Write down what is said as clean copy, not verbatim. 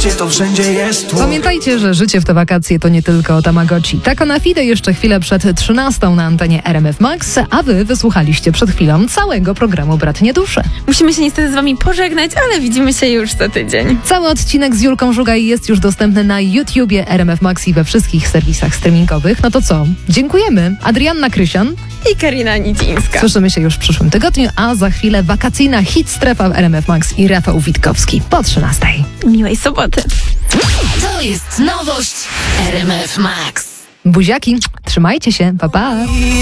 wakacje to wszędzie jest tłok. Pamiętajcie, że życie w te wakacje to nie tylko o Tamagotchi. Tako na fide jeszcze chwilę przed 13 na antenie RMF Max, a wy wysłuchaliście przed chwilą całego programu Bratnie Dusze. Musimy się niestety z wami pożegnać, ale widzimy się już za tydzień. Cały odcinek z Julką Żugaj jest już dostępny na YouTubie RMF Max i we wszystkich serwisach streamingowych. No to co? Dziękujemy. Adrianna Krysian. I Karina Nicińska. Słyszymy się już w przyszłym tygodniu, a za chwilę wakacyjna hit strefa w RMF Max i Rafał Witkowski po 13. Miłej soboty. To jest nowość RMF Max. Buziaki, trzymajcie się, pa pa!